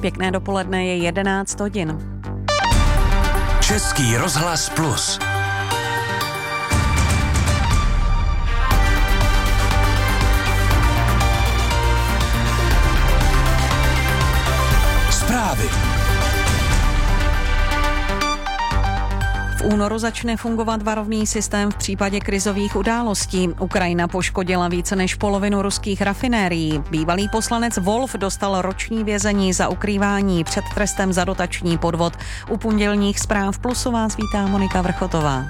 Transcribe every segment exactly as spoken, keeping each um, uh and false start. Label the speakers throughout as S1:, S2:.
S1: Pěkné dopoledne, je jedenáct hodin.
S2: Český rozhlas Plus. Zprávy.
S1: V únoru začne fungovat varovný systém v případě krizových událostí. Ukrajina poškodila více než polovinu ruských rafinérií. Bývalý poslanec Wolf dostal roční vězení za ukrývání před trestem za dotační podvod. U pondělních Zpráv Plusu vás vítá Monika Vrchotová.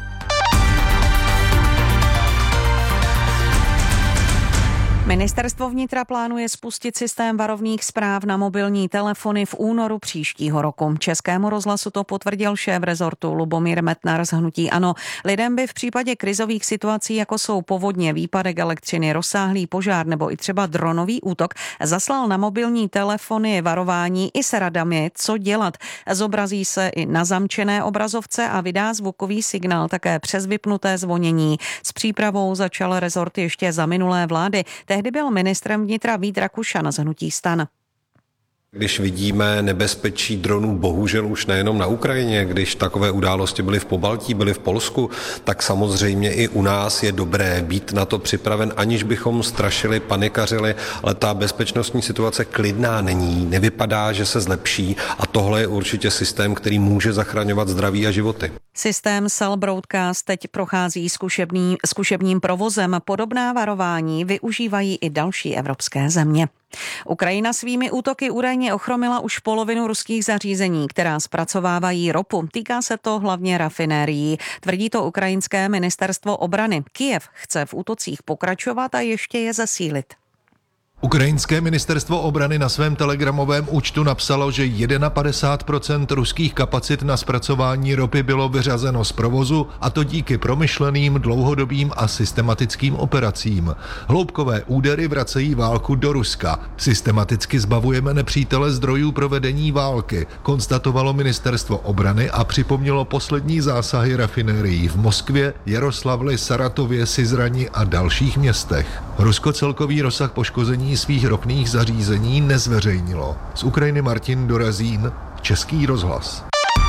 S1: Ministerstvo vnitra plánuje spustit systém varovných zpráv na mobilní telefony v únoru příštího roku. Českému rozhlasu to potvrdil šéf rezortu Lubomír Metnar z hnutí ANO. Lidem by v případě krizových situací, jako jsou povodně, výpadek elektřiny, rozsáhlý požár nebo i třeba dronový útok, zaslal na mobilní telefony varování i s radami, co dělat. Zobrazí se i na zamčené obrazovce a vydá zvukový signál také přes vypnuté zvonění. S přípravou začal rezort ještě za minulé vlády. Tehdy byl ministrem vnitra Vít Rakušan z hnutí STAN.
S3: Když vidíme nebezpečí dronů, bohužel už nejenom na Ukrajině, když takové události byly v Pobaltí, byly v Polsku, tak samozřejmě i u nás je dobré být na to připraven, aniž bychom strašili, panikařili, ale ta bezpečnostní situace klidná není, nevypadá, že se zlepší a tohle je určitě systém, který může zachraňovat zdraví a životy.
S1: Systém Cell Broadcast teď prochází zkušebný, zkušebním provozem. Podobná varování využívají i další evropské země. Ukrajina svými útoky údajně ochromila už polovinu ruských zařízení, která zpracovávají ropu. Týká se to hlavně rafinérií. Tvrdí to ukrajinské ministerstvo obrany. Kyjev chce v útocích pokračovat a ještě je zesílit.
S4: Ukrajinské ministerstvo obrany na svém telegramovém účtu napsalo, že padesát jedna procent ruských kapacit na zpracování ropy bylo vyřazeno z provozu, a to díky promyšleným, dlouhodobým a systematickým operacím. Hloubkové údery vracejí válku do Ruska. Systematicky zbavujeme nepřítele zdrojů pro vedení války, konstatovalo ministerstvo obrany a připomnělo poslední zásahy rafinérií v Moskvě, Jaroslavli, Saratově, Syzrani a dalších městech. Rusko celkový rozsah poškození svých ropných zařízení nezveřejnilo. Z Ukrajiny Martin Dorazín, Český rozhlas.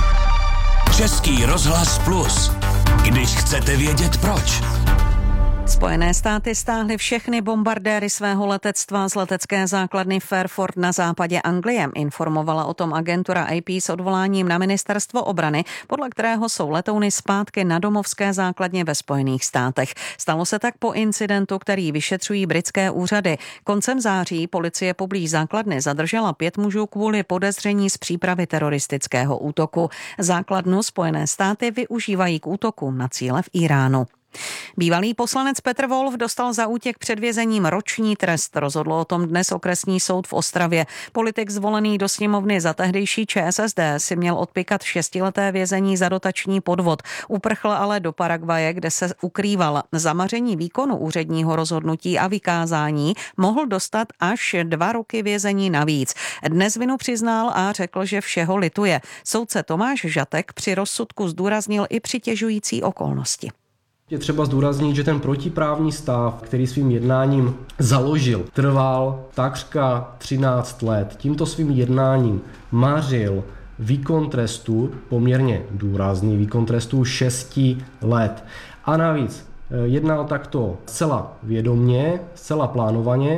S2: Český rozhlas Plus. Když chcete vědět proč.
S1: Spojené státy stáhly všechny bombardéry svého letectva z letecké základny Fairford na západě Anglie. Informovala o tom agentura A P s odvoláním na ministerstvo obrany, podle kterého jsou letouny zpátky na domovské základně ve Spojených státech. Stalo se tak po incidentu, který vyšetřují britské úřady. Koncem září policie poblíž základny zadržela pět mužů kvůli podezření z přípravy teroristického útoku. Základnu Spojené státy využívají k útokům na cíle v Iránu. Bývalý poslanec Petr Wolf dostal za útěk před vězením roční trest. Rozhodlo o tom dnes okresní soud v Ostravě. Politik zvolený do sněmovny za tehdejší Č S S D si měl odpikat šestileté vězení za dotační podvod. Uprchl ale do Paraguaje, kde se ukrýval. Za maření výkonu úředního rozhodnutí a vykázání mohl dostat až dva roky vězení navíc. Dnes vinu přiznal a řekl, že všeho lituje. Soudce Tomáš Žatek při rozsudku zdůraznil i přitěžující okolnosti.
S5: Je třeba zdůraznit, že ten protiprávní stav, který svým jednáním založil, trval takřka třináct let. Tímto svým jednáním mařil výkon trestu, poměrně důrazný výkon trestu šesti let. A navíc jednal takto zcela vědomně, zcela plánovaně.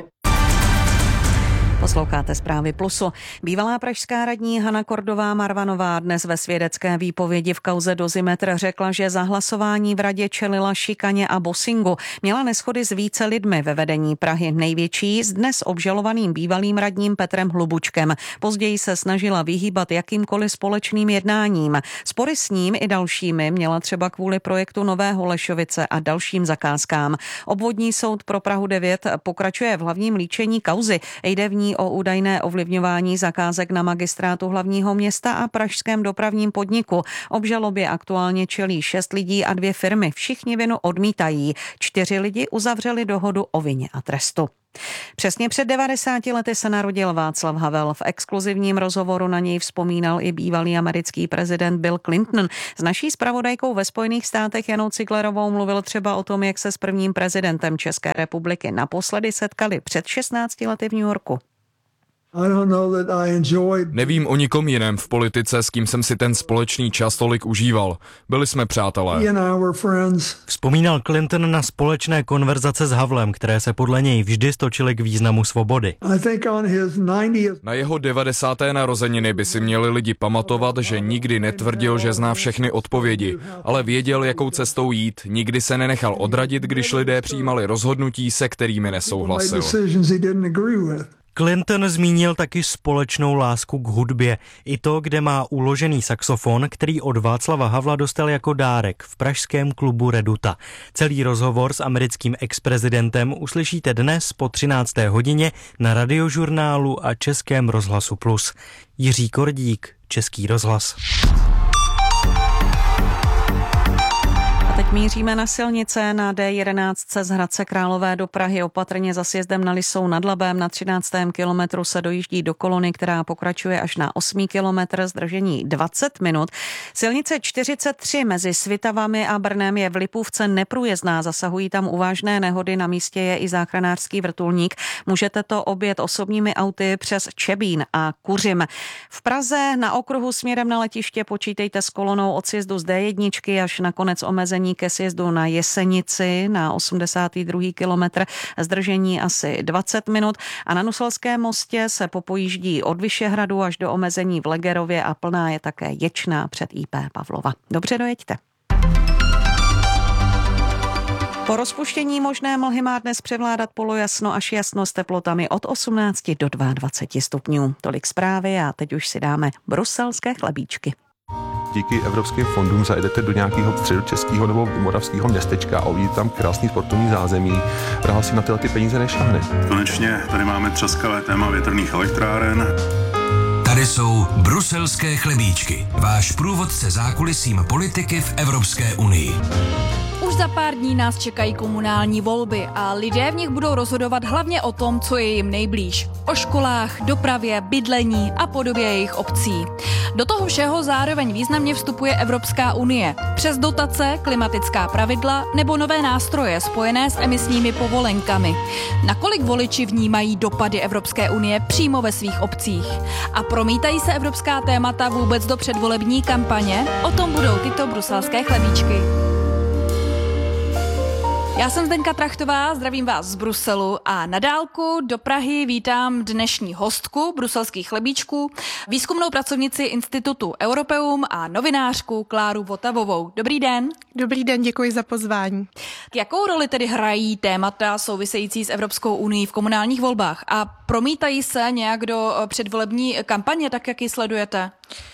S1: Posloucháte Zprávy Plusu. Bývalá pražská radní Hana Kordová Marvanová dnes ve svědecké výpovědi v kauze Dozimetr řekla, že za hlasování v radě čelila šikaně a bossingu. Měla neshody s více lidmi ve vedení Prahy. Největší s dnes obžalovaným bývalým radním Petrem Hlubučkem. Později se snažila vyhýbat jakýmkoliv společným jednáním. Spory s ním i dalšími měla třeba kvůli projektu Nové Holešovice a dalším zakázkám. Obvodní soud pro Prahu devět pokračuje v hlavním líčení kauzy. Jde v ní o údajné ovlivňování zakázek na magistrátu hlavního města a pražském dopravním podniku. Obžalobě aktuálně čelí šest lidí a dvě firmy. Všichni vinu odmítají. Čtyři lidi uzavřeli dohodu o vině a trestu. Přesně před devadesáti lety se narodil Václav Havel. V exkluzivním rozhovoru na něj vzpomínal i bývalý americký prezident Bill Clinton. S naší zpravodajkou ve Spojených státech Janou Ciglerovou mluvil třeba o tom, jak se s prvním prezidentem České republiky naposledy setkali před šestnácti lety v New Yorku.
S6: Nevím o nikom jiném v politice, s kým jsem si ten společný čas tolik užíval. Byli jsme přátelé.
S7: Vzpomínal Clinton na společné konverzace s Havlem, které se podle něj vždy stočily k významu svobody.
S6: Na jeho devadesáté narozeniny by si měli lidi pamatovat, že nikdy netvrdil, že zná všechny odpovědi, ale věděl, jakou cestou jít, nikdy se nenechal odradit, když lidé přijímali rozhodnutí, se kterými nesouhlasil.
S7: Clinton zmínil taky společnou lásku k hudbě. I to, kde má uložený saxofon, který od Václava Havla dostal jako dárek v pražském klubu Reduta. Celý rozhovor s americkým ex-prezidentem uslyšíte dnes po třinácté hodině na Radiožurnálu a Českém rozhlasu Plus. Jiří Kordík, Český rozhlas.
S1: Teď míříme na silnice. Na D jedenáct z Hradce Králové do Prahy opatrně za sjezdem na Lisou nad Labem na třináctém kilometru se dojíždí do kolony, která pokračuje až na osmý kilometr, zdržení dvacet minut. Silnice čtyřicet tři mezi Svitavami a Brnem je v Lipůvce neprůjezdná, zasahují tam uvážné nehody, na místě je i záchranářský vrtulník. Můžete to objet osobními auty přes Čebín a Kuřim. V Praze na okruhu směrem na letiště počítejte s kolonou od sjezdu z D jedna až na konec omezení ke sjezdu na Jesenici na osmdesátý druhý kilometr, zdržení asi dvacet minut a na Nuselském mostě se popojíždí od Vyšehradu až do omezení v Legerově a plná je také Ječná před I P Pavlova. Dobře, dojeďte. Po rozpuštění možné mlhy má dnes převládat polojasno až jasno s teplotami od osmnácti do dvaceti dvou stupňů. Tolik zprávy a teď už si dáme bruselské chlebíčky.
S8: Díky evropským fondům zajedete do nějakého středočeského nebo moravského městečka a uvidíte tam krásný sportovní zázemí. Praha si na tyhle ty peníze nešáhne.
S9: Konečně tady máme třaskavé téma větrných elektráren.
S2: Tady jsou bruselské chlebíčky. Váš průvodce zákulisím politiky v Evropské unii.
S10: Už za pár dní nás čekají komunální volby a lidé v nich budou rozhodovat hlavně o tom, co je jim nejblíž. O školách, dopravě, bydlení a podobě jejich obcí. Do toho všeho zároveň významně vstupuje Evropská unie. Přes dotace, klimatická pravidla nebo nové nástroje spojené s emisními povolenkami. Nakolik voliči vnímají dopady Evropské unie přímo ve svých obcích? A promítají se evropská témata vůbec do předvolební kampaně? O tom budou tyto bruselské chlebíčky. Já jsem Zdenka Trachtová, zdravím vás z Bruselu a na dálku do Prahy vítám dnešní hostku bruselských chlebíčků, výzkumnou pracovnici Institutu Europeum a novinářku Kláru Votavovou. Dobrý den.
S11: Dobrý den, děkuji za pozvání.
S10: Jakou roli tedy hrají témata související s Evropskou unií v komunálních volbách a promítají se nějak do předvolební kampaně, tak jak ji sledujete?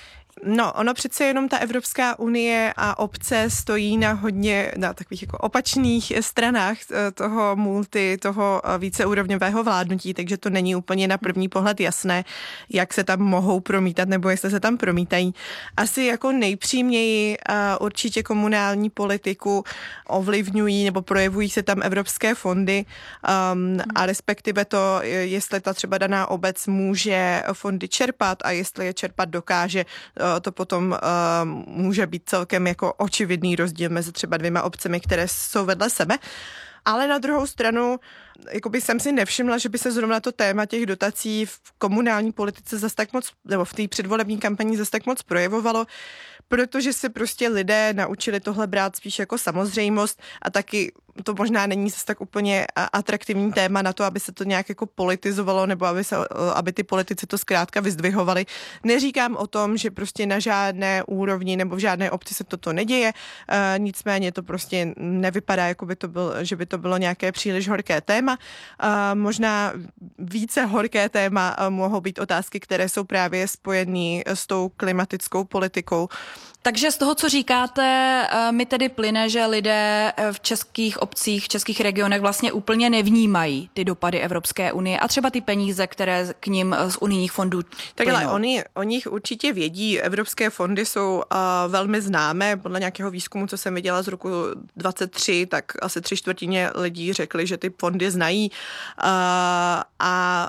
S11: No, ono přece jenom ta Evropská unie a obce stojí na hodně, na takových jako opačných stranách toho multi, toho víceúrovňového vládnutí, takže to není úplně na první pohled jasné, jak se tam mohou promítat nebo jestli se tam promítají. Asi jako nejpřímněji určitě komunální politiku ovlivňují nebo projevují se tam evropské fondy um, a respektive to, jestli ta třeba daná obec může fondy čerpat a jestli je čerpat dokáže, to potom uh, může být celkem jako očividný rozdíl mezi třeba dvěma obcemi, které jsou vedle sebe. Ale na druhou stranu, jakoby jsem si nevšimla, že by se zrovna to téma těch dotací v komunální politice zas tak moc, nebo v té předvolební kampani zas tak moc projevovalo, protože se prostě lidé naučili tohle brát spíš jako samozřejmost a taky to možná není zase tak úplně atraktivní téma na to, aby se to nějak jako politizovalo nebo aby, se, aby ty politici to zkrátka vyzdvihovali. Neříkám o tom, že prostě na žádné úrovni nebo v žádné obci se toto neděje, e, nicméně to prostě nevypadá, jako by to byl, že by to bylo nějaké příliš horké téma. E, možná více horké téma e, mohou být otázky, které jsou právě spojené s tou klimatickou politikou.
S10: Takže z toho, co říkáte, mi tedy plyne, že lidé v českých obcích, v českých regionech vlastně úplně nevnímají ty dopady Evropské unie a třeba ty peníze, které k nim z unijních fondů plynou.
S11: Takhle, oni o nich určitě vědí. Evropské fondy jsou uh, velmi známé. Podle nějakého výzkumu, co jsem viděla z roku dvacet tři, tak asi tři čtvrtině lidí řekli, že ty fondy znají. A, a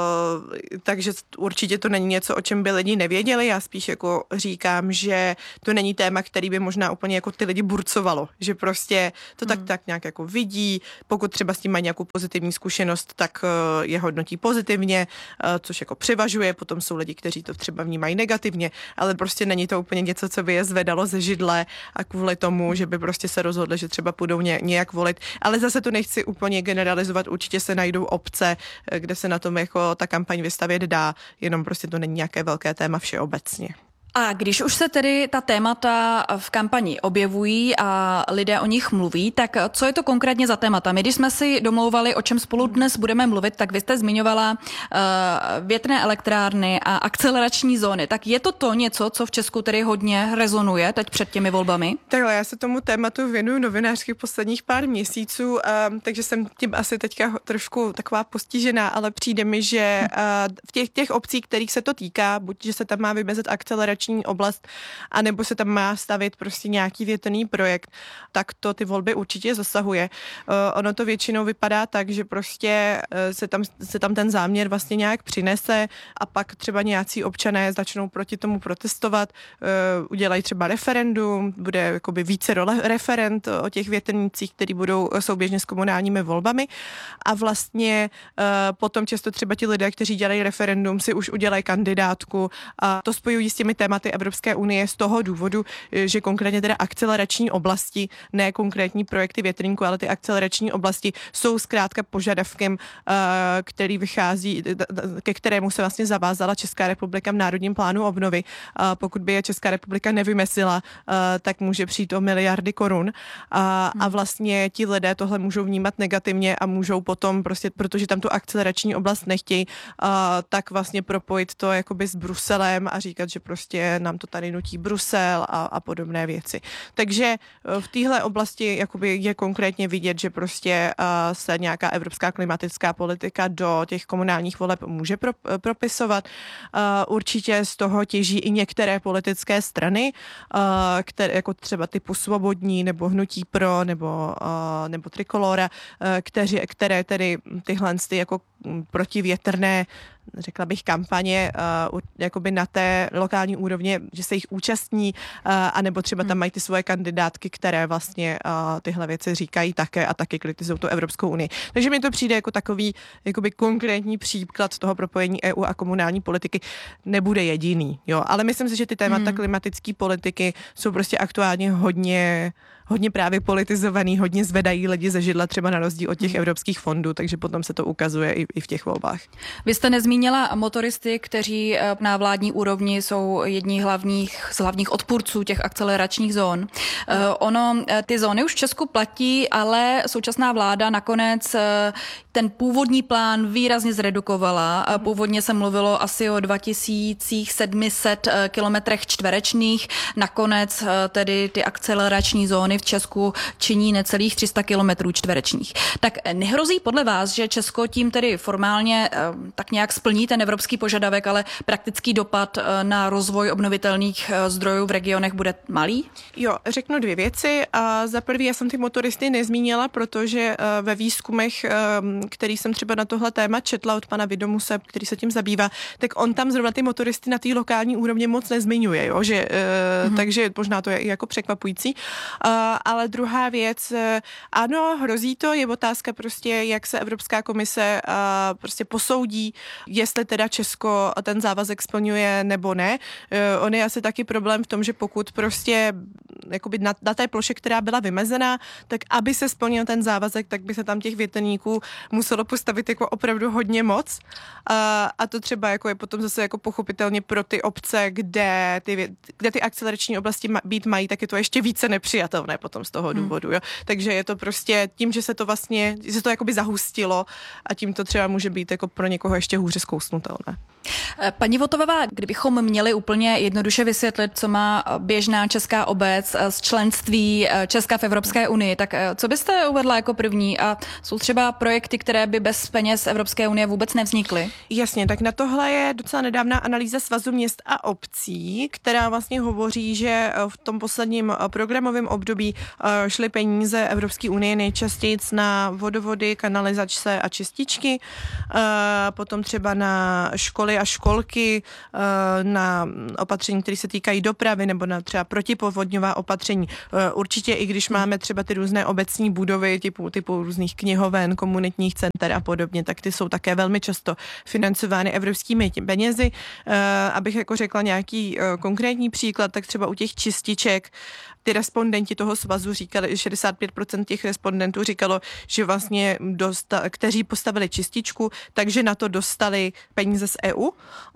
S11: takže určitě to není něco, o čem by lidi nevěděli. Já spíš jako říkám, že to není téma, který by možná úplně jako ty lidi burcovalo, že prostě to tak, hmm. tak nějak jako vidí, pokud třeba s tím mají nějakou pozitivní zkušenost, tak je hodnotí pozitivně, což jako převažuje, potom jsou lidi, kteří to třeba vnímají negativně, ale prostě není to úplně něco, co by je zvedalo ze židle a kvůli tomu, že by prostě se rozhodli, že třeba půjdou ně, nějak volit, ale zase to nechci úplně generalizovat, určitě se najdou obce, kde se na tom jako ta kampaň vystavět dá, jenom prostě to není nějaké velké téma všeobecně.
S10: A když už se tedy ta témata v kampani objevují a lidé o nich mluví, tak co je to konkrétně za témata? My, když jsme si domlouvali, o čem spolu dnes budeme mluvit, tak vy jste zmiňovala uh, větrné elektrárny a akcelerační zóny. Tak je to to něco, co v Česku tedy hodně rezonuje teď před těmi volbami?
S11: Takhle, já se tomu tématu věnuju novinářsky posledních pár měsíců, uh, takže jsem tím asi teďka trošku taková postižená, ale přijde mi, že uh, v těch, těch obcích, kterých se to týká, buď, že se tam má vymezit akcelerační oblast, anebo se tam má stavit prostě nějaký větrný projekt, tak to ty volby určitě zasahuje. Uh, ono to většinou vypadá tak, že prostě uh, se, tam, se tam ten záměr vlastně nějak přinese a pak třeba nějací občané začnou proti tomu protestovat, uh, udělají třeba referendum, bude jakoby více role referend o těch větrnících, který budou souběžně s komunálními volbami a vlastně uh, potom často třeba ti lidé, kteří dělají referendum, si už udělají kandidátku a to spojují s těmi tématy Evropské unie z toho důvodu, že konkrétně teda akcelerační oblasti, ne konkrétní projekty větrníku, ale ty akcelerační oblasti jsou zkrátka požadavkem, který vychází, ke kterému se vlastně zavázala Česká republika v Národním plánu obnovy. Pokud by je Česká republika nevymezila, tak může přijít o miliardy korun a, a vlastně ti lidé tohle můžou vnímat negativně a můžou potom prostě, protože tam tu akcelerační oblast nechtějí, tak vlastně propojit to jakoby s Bruselem a říkat, že prostě nám to tady nutí Brusel a, a podobné věci. Takže v téhle oblasti jakoby je konkrétně vidět, že prostě uh, se nějaká evropská klimatická politika do těch komunálních voleb může pro, propisovat. Uh, určitě z toho těží i některé politické strany, uh, které, jako třeba typu Svobodní nebo Hnutí pro nebo, uh, nebo Trikolora, uh, kteři, které tedy tyhle ty jako protivětrné, řekla bych, kampaně uh, jakoby na té lokální úrovni, že se jich účastní, uh, anebo třeba tam mají ty svoje kandidátky, které vlastně uh, tyhle věci říkají také a taky kritizují tu Evropskou unii. Takže mi to přijde jako takový jakoby konkrétní příklad toho propojení E U a komunální politiky. Nebude jediný, jo, ale myslím si, že ty témata hmm. klimatické politiky jsou prostě aktuálně hodně hodně právě politizovaný, hodně zvedají lidi ze židla třeba na rozdíl od těch hmm. evropských fondů, takže potom se to ukazuje i, i v těch volbách.
S10: Vy jste nezmínila motoristy, kteří na vládní úrovni jsou jedni hlavních, z hlavních odpůrců těch akceleračních zón. Hmm. Ono, ty zóny už v Česku platí, ale současná vláda nakonec ten původní plán výrazně zredukovala. Původně se mluvilo asi o dva tisíce sedm set kilometrech čtverečných, nakonec tedy ty akcelerační zóny v Česku činí necelých tři sta kilometrů čtverečních. Tak nehrozí podle vás, že Česko tím tedy formálně tak nějak splní ten evropský požadavek, ale praktický dopad na rozvoj obnovitelných zdrojů v regionech bude malý?
S11: Jo, řeknu dvě věci. A za prvý, já jsem ty motoristy nezmínila, protože ve výzkumech, který jsem třeba na tohle téma četla od pana Vidomuse, který se tím zabývá, tak on tam zrovna ty motoristy na té lokální úrovni moc nezmiňuje, jo? Že, mm-hmm. takže možná to je i jako překvapující. Uh, ale druhá věc, uh, ano, hrozí to, je otázka prostě, jak se Evropská komise uh, prostě posoudí, jestli teda Česko ten závazek splňuje nebo ne. Uh, on je asi taky problém v tom, že pokud prostě jakoby na, na té ploše, která byla vymezená, tak aby se splnil ten závazek, tak by se tam těch větrníků muselo postavit jako opravdu hodně moc. Uh, a to třeba jako je potom zase jako pochopitelně pro ty obce, kde ty, kde ty akcelerační oblasti ma, být mají, tak je to ještě více nepřijatelné potom z toho hmm. důvodu. Jo? Takže je to prostě tím, že se to vlastně, že se to jakoby zahustilo a tím to třeba může být jako pro někoho ještě hůře zkousnutelné.
S10: Paní Votová, kdybychom měli úplně jednoduše vysvětlit, co má běžná česká obec z členství Česka v Evropské unii, tak co byste uvedla jako první? A jsou třeba projekty, které by bez peněz Evropské unie vůbec nevznikly?
S11: Jasně, tak na tohle je docela nedávná analýza Svazu měst a obcí, která vlastně hovoří, že v tom posledním programovém období šly peníze Evropské unie nejčastěji na vodovody, kanalizace a čističky, potom třeba na školy a školky, na opatření, které se týkají dopravy nebo na třeba protipovodňová opatření. Určitě i když máme třeba ty různé obecní budovy typu, typu různých knihoven, komunitních center a podobně, tak ty jsou také velmi často financovány evropskými penězi. Abych jako řekla nějaký konkrétní příklad, tak třeba u těch čističek ty respondenti toho svazu říkali, šedesát pět procent těch respondentů říkalo, že vlastně dosta, kteří postavili čističku, takže na to dostali peníze z E U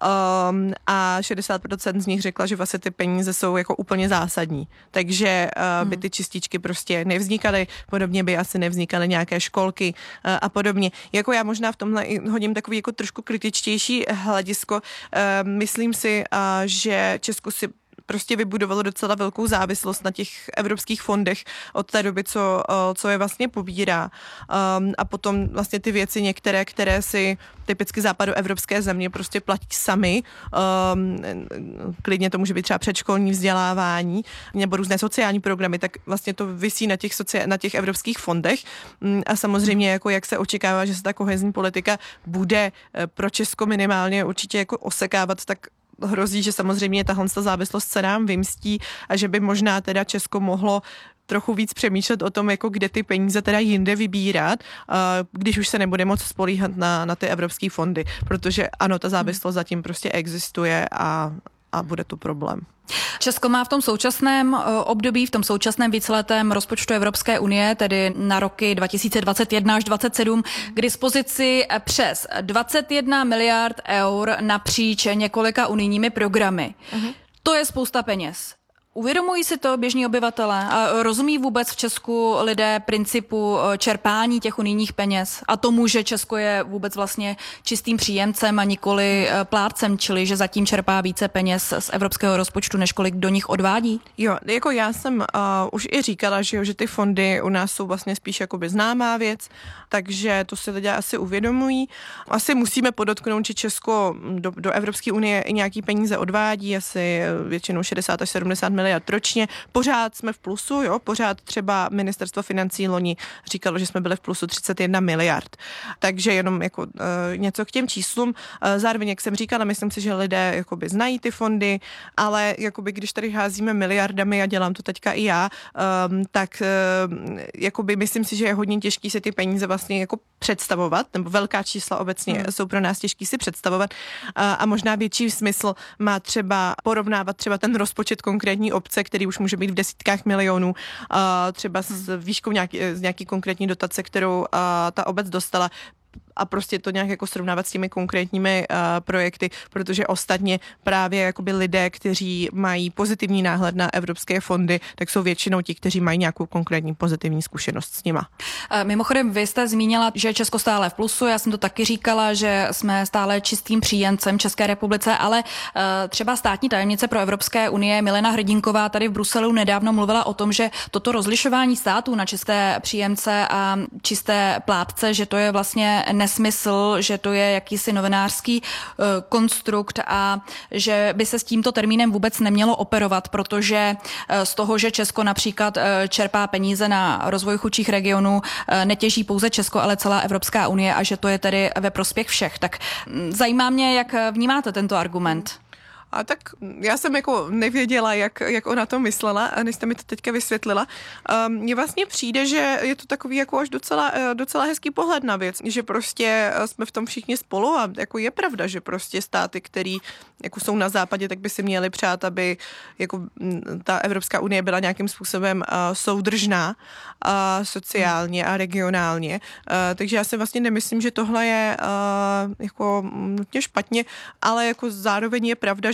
S11: um, a šedesát procent z nich řekla, že vlastně ty peníze jsou jako úplně zásadní. Takže uh, by ty čističky prostě nevznikaly, podobně by asi nevznikaly nějaké školky uh, a podobně. Jako já možná v tomhle hodím takový jako trošku kritičtější hledisko. Uh, myslím si, uh, že Česko si prostě vybudovalo docela velkou závislost na těch evropských fondech od té doby, co, co je vlastně pobírá. Um, a potom vlastně ty věci některé, které si typicky západoevropské země prostě platí sami. Um, klidně to může být třeba předškolní vzdělávání nebo různé sociální programy, tak vlastně to visí na těch, socia- na těch evropských fondech. Um, a samozřejmě, jako jak se očekává, že se ta kohezní politika bude pro Česko minimálně určitě jako osekávat, tak hrozí, že samozřejmě tahle závislost se nám vymstí a že by možná teda Česko mohlo trochu víc přemýšlet o tom, jako kde ty peníze teda jinde vybírat, když už se nebude moc spolíhat na, na ty evropské fondy, protože ano, ta závislost zatím prostě existuje a, a bude to problém.
S10: Česko má v tom současném období, v tom současném víceletém rozpočtu Evropské unie, tedy na roky dva tisíce dvacet jedna až dvacet sedm, k dispozici přes dvacet jedna miliard eur napříč několika unijními programy. Uh-huh. To je spousta peněz. Uvědomují si to běžní obyvatelé a rozumí vůbec v Česku lidé principu čerpání těch unijních peněz a tomu, že Česko je vůbec vlastně čistým příjemcem a nikoli plátcem, čili že zatím čerpá více peněz z evropského rozpočtu, než kolik do nich odvádí?
S11: Jo, jako já jsem uh, už i říkala, že, že ty fondy u nás jsou vlastně spíš jakoby známá věc, takže to si lidé asi uvědomují. Asi musíme podotknout, že Česko do, do Evropské unie i nějaký peníze odvádí, asi většinou šedesát až sedmdesát miliard ročně. Pořád jsme v plusu, jo, pořád třeba ministerstvo financí loni říkalo, že jsme byli v plusu třicet jedna miliard. Takže jenom jako uh, něco k těm číslům. Uh, zároveň, jak jsem říkala, myslím si, že lidé jakoby znají ty fondy, ale jakoby když tady házíme miliardami a dělám to teďka i já, um, tak uh, jakoby myslím si, že je hodně těžký si ty peníze vlastně jako představovat, nebo velká čísla obecně hmm. jsou pro nás těžký si představovat uh, a možná větší smysl má třeba porovnávat třeba ten rozpočet konkrétní obce, který už může být v desítkách milionů, uh, třeba s výškou nějaký, z nějaký konkrétní dotace, kterou uh, ta obec dostala, a prostě to nějak jako srovnávat s těmi konkrétními uh, projekty, protože ostatně právě jakoby lidé, kteří mají pozitivní náhled na evropské fondy, tak jsou většinou ti, kteří mají nějakou konkrétní pozitivní zkušenost s nima.
S10: Mimochodem, vy jste zmínila, že je Česko stále v plusu, já jsem to taky říkala, že jsme stále čistým příjemcem České republice, ale uh, třeba státní tajemnice pro Evropské unie Milena Hrdinková tady v Bruselu nedávno mluvila o tom, že toto rozlišování států na čisté příjemce a čisté plátce, že to je vlastně nesmysl, že to je jakýsi novinářský uh, konstrukt a že by se s tímto termínem vůbec nemělo operovat, protože uh, z toho, že Česko například uh, čerpá peníze na rozvoj chudších regionů, uh, netěží pouze Česko, ale celá Evropská unie a že to je tedy ve prospěch všech. Tak um, zajímá mě, jak vnímáte tento argument.
S11: A tak já jsem jako nevěděla, jak, jak ona to myslela, a než jste mi to teďka vysvětlila. Mně um, vlastně přijde, že je to takový jako až docela, docela hezký pohled na věc, že prostě jsme v tom všichni spolu a jako je pravda, že prostě státy, který jako jsou na západě, tak by si měli přát, aby jako ta Evropská unie byla nějakým způsobem uh, soudržná uh, sociálně a regionálně. Uh, takže já si vlastně nemyslím, že tohle je uh, jako nutně špatně, ale jako zároveň je pravda, že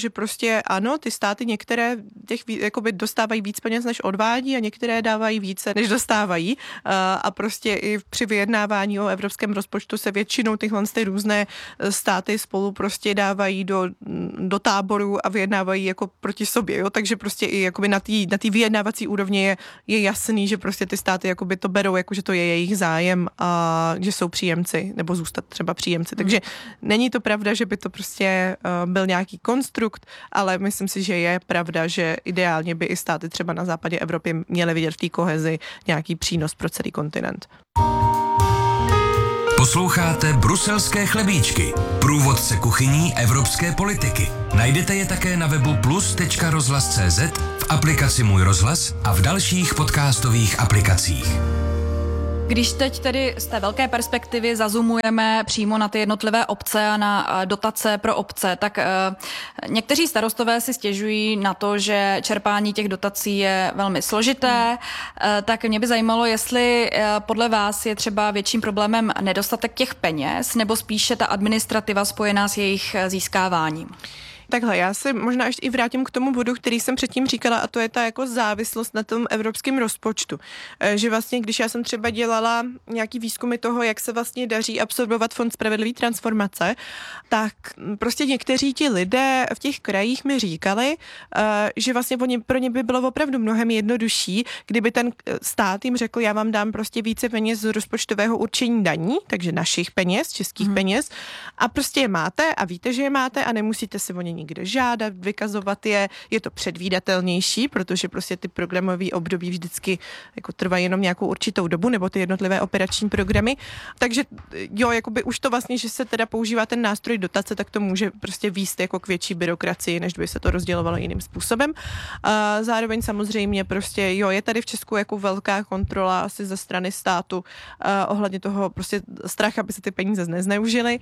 S11: že prostě ano, ty státy některé těch jakoby dostávají víc peněz, než odvádí a některé dávají více, než dostávají a prostě i při vyjednávání o evropském rozpočtu se většinou tyhle ty různé státy spolu prostě dávají do, do táboru a vyjednávají jako proti sobě, jo? Takže prostě i jakoby na té na té vyjednávací úrovni je, je jasný, že prostě ty státy jakoby to berou, jako že to je jejich zájem a že jsou příjemci nebo zůstat třeba příjemci. Takže není to pravda, že by to prostě uh, byl nějaký konstrukt, ale myslím si, že je pravda, že ideálně by i státy třeba na západě Evropy měly vidět v té kohezi nějaký přínos pro celý kontinent.
S2: Posloucháte Bruselské chlebíčky, průvodce kuchyní evropské politiky. Najdete je také na webu plus tečka rozhlas tečka cé zet, v aplikaci Můj rozhlas a v dalších podcastových aplikacích.
S10: Když teď tedy z té velké perspektivy zazumujeme přímo na ty jednotlivé obce a na dotace pro obce, tak uh, někteří starostové si stěžují na to, že čerpání těch dotací je velmi složité, uh, tak mě by zajímalo, jestli uh, podle vás je třeba větším problémem nedostatek těch peněz, nebo spíše ta administrativa spojená s jejich získáváním.
S11: Takhle, já se možná ještě i vrátím k tomu bodu, který jsem předtím říkala, a to je ta jako závislost na tom evropském rozpočtu. Že vlastně, když já jsem třeba dělala nějaký výzkumy toho, jak se vlastně daří absorbovat Fond spravedlivé transformace, tak prostě někteří ti lidé v těch krajích mi říkali, že vlastně pro ně by bylo opravdu mnohem jednodušší, kdyby ten stát jim řekl, já vám dám prostě více peněz z rozpočtového určení daní, takže našich peněz, českých hmm. peněz, a prostě je máte a víte, že je máte a nemusíte si o ně nikde žádat, vykazovat je, je to předvídatelnější, protože prostě ty programové období vždycky jako trvají jenom nějakou určitou dobu, nebo ty jednotlivé operační programy. Takže jo, jakoby už to vlastně, že se teda používá ten nástroj dotace, tak to může prostě vést jako k větší byrokracii, než by se to rozdělovalo jiným způsobem. A zároveň samozřejmě prostě jo, je tady v Česku jako velká kontrola asi ze strany státu a ohledně toho prostě strach, aby se ty peníze nezneužily,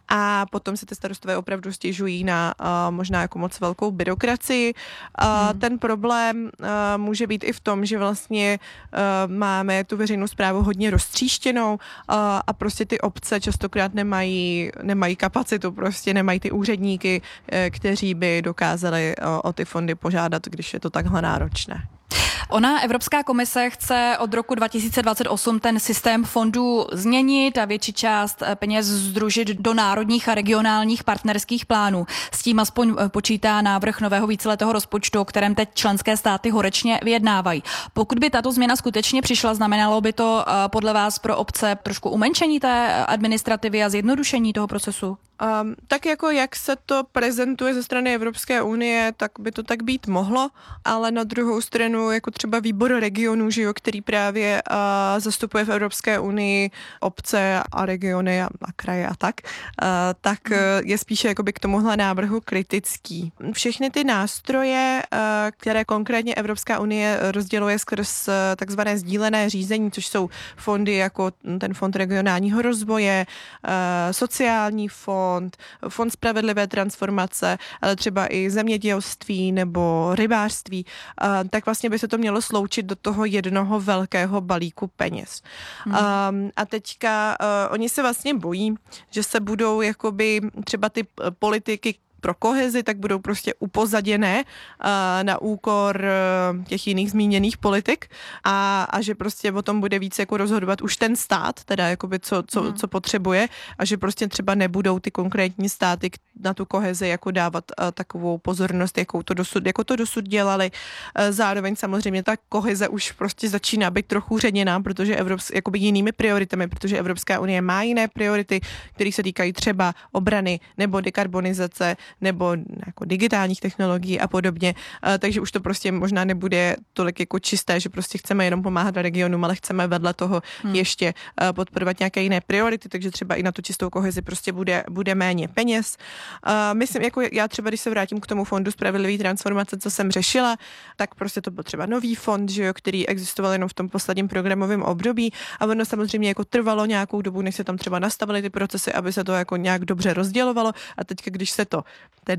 S11: a potom se ty starostové opravdu stěžují na a možná jako moc velkou byrokracii. A hmm. ten problém a, může být i v tom, že vlastně a, máme tu veřejnou správu hodně roztříštěnou a, a prostě ty obce častokrát nemají, nemají kapacitu, prostě nemají ty úředníky, kteří by dokázali o, o ty fondy požádat, když je to takhle náročné.
S10: Ona, Evropská komise, chce od roku dva tisíce dvacet osm ten systém fondů změnit a větší část peněz sdružit do národních a regionálních partnerských plánů. S tím aspoň počítá návrh nového víceletého rozpočtu, o kterém teď členské státy horečně vyjednávají. Pokud by tato změna skutečně přišla, znamenalo by to podle vás pro obce trošku umenšení té administrativy a zjednodušení toho procesu?
S11: Um, tak jako jak se to prezentuje ze strany Evropské unie, tak by to tak být mohlo, ale na druhou stranu jako třeba výbor regionů, že jo, který právě uh, zastupuje v Evropské unii obce a regiony a, a kraje a tak, uh, tak uh, je spíše jakoby k tomuhle návrhu kritický. Všechny ty nástroje, uh, které konkrétně Evropská unie rozděluje skrz uh, takzvané sdílené řízení, což jsou fondy jako ten fond regionálního rozvoje, uh, sociální fond, Fond, fond spravedlivé transformace, ale třeba i zemědělství nebo rybářství, tak vlastně by se to mělo sloučit do toho jednoho velkého balíku peněz. Hmm. Um, a teďka uh, oni se vlastně bojí, že se budou jakoby třeba ty politiky pro kohezi, tak budou prostě upozaděné uh, na úkor uh, těch jiných zmíněných politik a, a že prostě o tom bude víc jako rozhodovat už ten stát, teda jakoby co, co, mm. co potřebuje, a že prostě třeba nebudou ty konkrétní státy na tu kohezi jako dávat uh, takovou pozornost, jakou to dosud, jako to dosud dělali. Uh, zároveň samozřejmě ta koheze už prostě začíná být trochu ředěná, protože Evrops, jakoby jinými prioritami, protože Evropská unie má jiné priority, které se týkají třeba obrany nebo dekarbonizace nebo jako digitálních technologií a podobně, takže už to prostě možná nebude tolik jako čisté, že prostě chceme jenom pomáhat regionům, ale chceme vedle toho hmm. ještě podporovat nějaké jiné priority, takže třeba i na tu čistou kohezi prostě bude, bude méně peněz. Myslím, jako já třeba, když se vrátím k tomu fondu spravedlivé transformace, co jsem řešila, tak prostě to byl třeba nový fond, že jo, který existoval jenom v tom posledním programovém období, a ono samozřejmě jako trvalo nějakou dobu, než se tam třeba nastavily ty procesy, aby se to jako nějak dobře rozdělovalo, a teď, když se to teda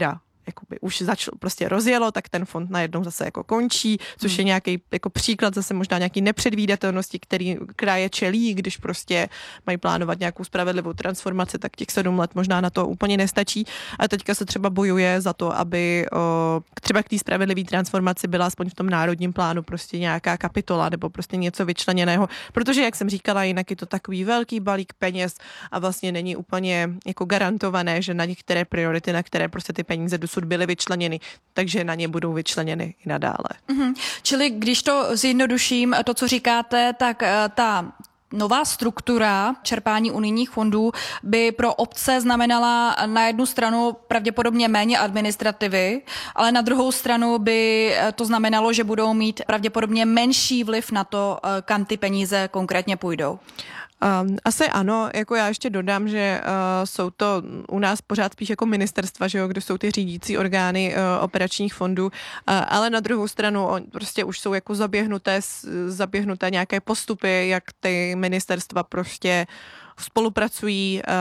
S11: jakoby už začalo, prostě rozjelo, tak ten fond najednou zase jako končí, což je nějaký jako příklad zase možná nějaký nepředvídatelnosti, který kraje čelí, když prostě mají plánovat nějakou spravedlivou transformaci, tak těch sedm let možná na to úplně nestačí. A teďka se třeba bojuje za to, aby o, třeba k té spravedlivé transformaci byla aspoň v tom národním plánu prostě nějaká kapitola nebo prostě něco vyčleněného, protože jak jsem říkala, jinak je to takový velký balík peněz a vlastně není úplně jako garantované, že na některé priority, na které prostě ty peníze dosud byly vyčleněny, takže na ně budou vyčleněny i nadále.
S10: Mm-hmm. Čili když to zjednoduším, to, co říkáte, tak ta nová struktura čerpání unijních fondů by pro obce znamenala na jednu stranu pravděpodobně méně administrativy, ale na druhou stranu by to znamenalo, že budou mít pravděpodobně menší vliv na to, kam ty peníze konkrétně půjdou.
S11: Um, asi ano, jako já ještě dodám, že uh, jsou to u nás pořád spíš jako ministerstva, že jo, kde jsou ty řídící orgány uh, operačních fondů, uh, ale na druhou stranu on, prostě už jsou jako zaběhnuté, zaběhnuté nějaké postupy, jak ty ministerstva prostě spolupracují uh,